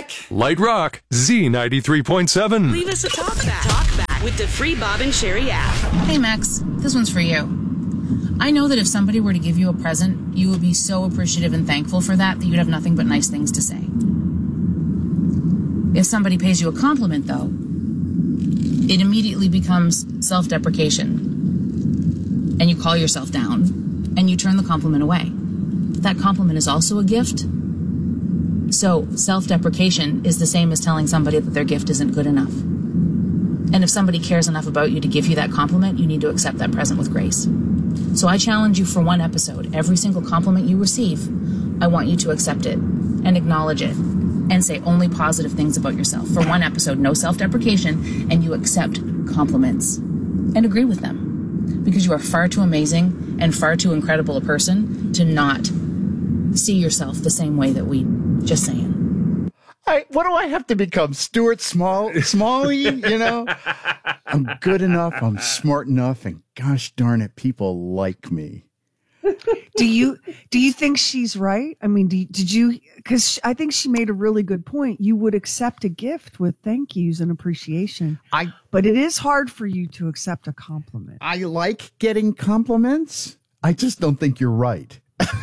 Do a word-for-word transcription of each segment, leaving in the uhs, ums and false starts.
back. Light Rock, Z ninety-three point seven. Leave us a talk back. Talk back with the free Bob and Sherry app. Hey, Max, this one's for you. I know that if somebody were to give you a present, you would be so appreciative and thankful for that that you'd have nothing but nice things to say. If somebody pays you a compliment, though, it immediately becomes self-deprecation. And you call yourself down, and you turn the compliment away. That compliment is also a gift. So self-deprecation is the same as telling somebody that their gift isn't good enough. And if somebody cares enough about you to give you that compliment, you need to accept that present with grace. So I challenge you for one episode. Every single compliment you receive, I want you to accept it and acknowledge it and say only positive things about yourself. For one episode, no self-deprecation, and you accept compliments and agree with them. Because you are far too amazing and far too incredible a person to not see yourself the same way that we just saying. I, what do I have to become? Stuart Small, Smalley, you know? I'm good enough. I'm smart enough. And gosh darn it, people like me. Do you do you think she's right? I mean, do you, did you, because I think she made a really good point. You would accept a gift with thank yous and appreciation. I, but it is hard for you to accept a compliment. I like getting compliments. I just don't think you're right.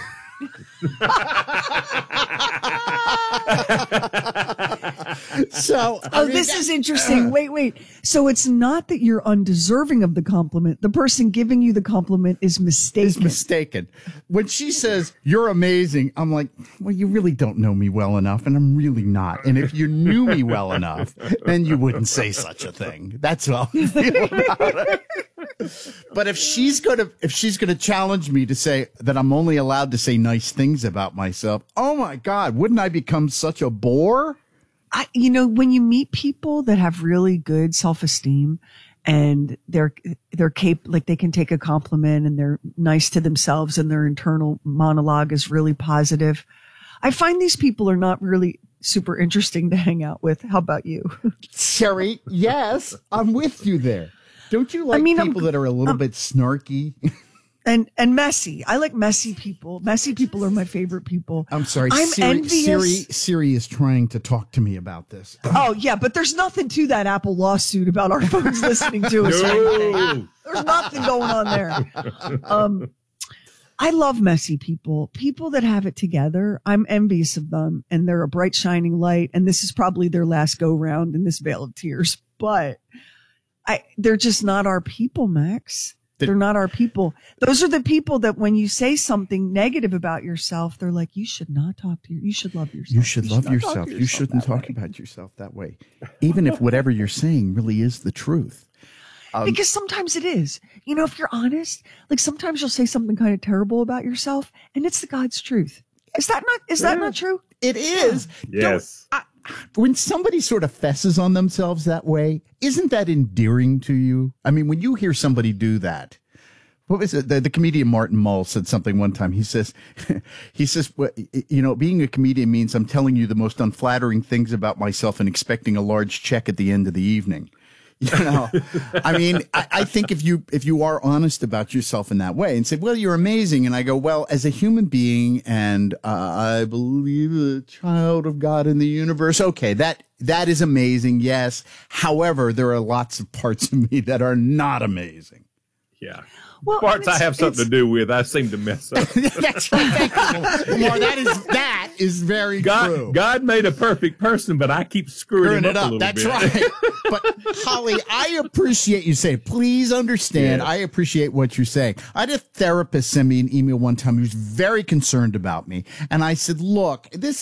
So, I oh, mean, this is interesting. Wait, wait. So it's not that you're undeserving of the compliment. The person giving you the compliment is mistaken. Is mistaken. When she says you're amazing, I'm like, well, you really don't know me well enough, and I'm really not. And if you knew me well enough, then you wouldn't say such a thing. That's how I feel about it. But if she's gonna if she's gonna challenge me to say that I'm only allowed to say nice things about myself, oh my God, wouldn't I become such a bore? I, you know, when you meet people that have really good self-esteem and they're they're cap- like they can take a compliment and they're nice to themselves and their internal monologue is really positive, I find these people are not really super interesting to hang out with. How about you? Sherry, yes, I'm with you there. Don't you like I mean, people I'm, that are a little I'm, bit snarky? And and messy. I like messy people. Messy people are my favorite people. I'm sorry. I'm Siri, envious. Siri, Siri is trying to talk to me about this. Oh, yeah, but there's nothing to that Apple lawsuit about our phones listening to us. No. There's nothing going on there. Um, I love messy people. People that have it together. I'm envious of them, and they're a bright, shining light, and this is probably their last go-round in this Vale of Tears. But I, they're just not our people, Max. They're not our people. Those are the people that when you say something negative about yourself, they're like, you should not talk to you. You should love yourself. You should you love should yourself. yourself. You shouldn't talk way. about yourself that way. Even if whatever you're saying really is the truth. Um, because sometimes it is. You know, if you're honest, like sometimes you'll say something kind of terrible about yourself and it's the God's truth. Is that not, is yeah. that not true? It is. Yes. I, when somebody sort of fesses on themselves that way, isn't that endearing to you? I mean, when you hear somebody do that, what was it? The, the comedian Martin Mull said something one time. He says, he says, well, you know, being a comedian means I'm telling you the most unflattering things about myself and expecting a large check at the end of the evening. You know, I mean, I, I think if you if you are honest about yourself in that way and say, well, you're amazing. And I go, well, as a human being and uh, I believe a child of God in the universe. OK, that that is amazing. Yes. However, there are lots of parts of me that are not amazing. Yeah. Well, parts I have something to do with, I seem to mess up. That's right. Well, that is that is very God, true. God made a perfect person, but I keep screwing, screwing him up, it up. A little That's bit. right. But Holly, I appreciate you saying. Please understand, yes. I appreciate what you're saying. I had a therapist send me an email one time who was very concerned about me, and I said, "Look, this,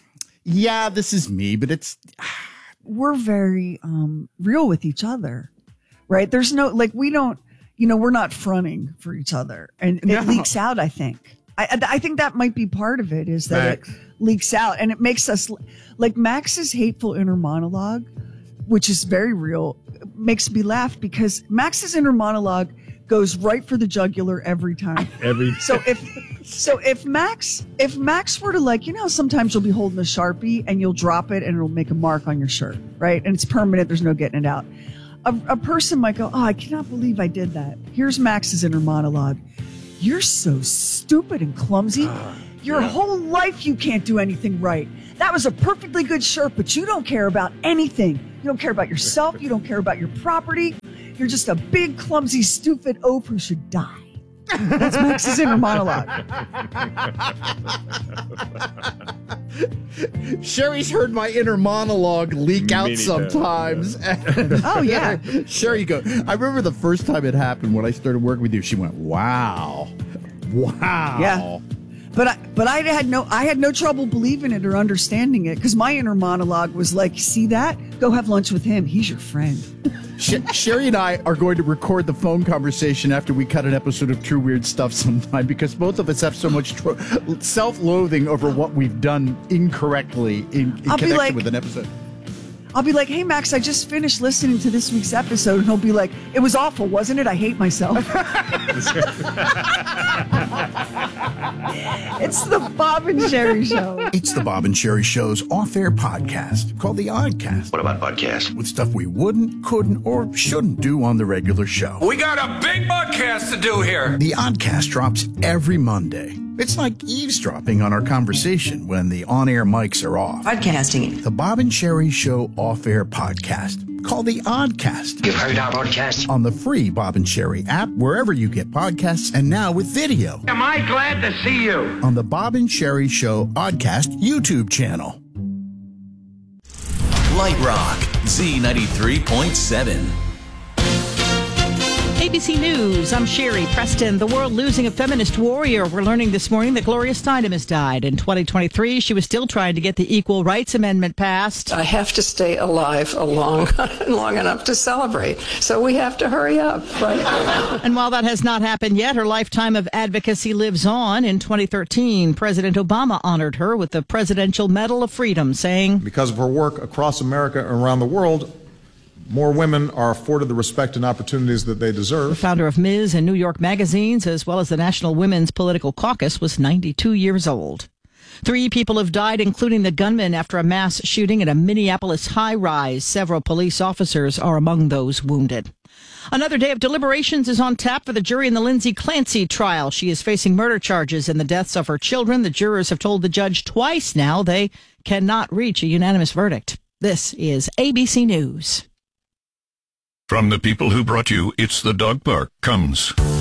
yeah, this is me, but it's." We're very um, real with each other, right? There's no like we don't. You know, we're not fronting for each other, and it no. leaks out. I think. I, I think that might be part of it is that Max. It leaks out, and it makes us like Max's hateful inner monologue, which is very real, makes me laugh because Max's inner monologue goes right for the jugular every time. Every so if so if Max if Max were to like you know sometimes you'll be holding a Sharpie and you'll drop it and it'll make a mark on your shirt, right? And it's permanent. There's no getting it out. A, a person might go, oh, I cannot believe I did that. Here's Max's inner monologue. You're so stupid and clumsy. Your Yeah. whole life you can't do anything right. That was a perfectly good shirt, but you don't care about anything. You don't care about yourself. You don't care about your property. You're just a big, clumsy, stupid oaf who should die. That's Max's inner monologue. Sherry's heard my inner monologue leak out Many sometimes. times, Oh, yeah. Sherry go. I remember the first time it happened when I started working with you. She went, "Wow, wow." Yeah. But I, but I had no, I had no trouble believing it or understanding it because my inner monologue was like, "See that? Go have lunch with him. He's your friend." Sh- Sherry and I are going to record the phone conversation after we cut an episode of True Weird Stuff sometime because both of us have so much tro- self-loathing over what we've done incorrectly in, in I'll be connection like- with an episode. I'll be like, "Hey, Max, I just finished listening to this week's episode," and he'll be like, "It was awful, wasn't it? I hate myself." It's the Bob and Sherry Show. It's the Bob and Sherry Show's off-air podcast called The Oddcast. What about podcast? With stuff we wouldn't, couldn't, or shouldn't do on the regular show. We got a big podcast to do here. The Oddcast drops every Monday. It's like eavesdropping on our conversation when the on-air mics are off. Podcasting. The Bob and Sherry Show off-air podcast called The Oddcast. You've heard our podcast? On the free Bob and Sherry app, wherever you get podcasts, and now with video. Am I glad to see you? On the Bob and Sherry Show Oddcast YouTube channel. Light Rock, Z ninety-three point seven. A B C News, I'm Sherry Preston. The world losing a feminist warrior. We're learning this morning that Gloria Steinem has died. In twenty twenty-three, she was still trying to get the Equal Rights Amendment passed. I have to stay alive a long, long enough to celebrate. So we have to hurry up, right? And while that has not happened yet, her lifetime of advocacy lives on. In twenty thirteen, President Obama honored her with the Presidential Medal of Freedom, saying, "Because of her work across America and around the world, more women are afforded the respect and opportunities that they deserve." The founder of Miz and New York magazines, as well as the National Women's Political Caucus, was ninety-two years old. Three people have died, including the gunman, after a mass shooting at a Minneapolis high-rise. Several police officers are among those wounded. Another day of deliberations is on tap for the jury in the Lindsay Clancy trial. She is facing murder charges in the deaths of her children. The jurors have told the judge twice now they cannot reach a unanimous verdict. This is A B C News. From the people who brought you It's the Dog Park comes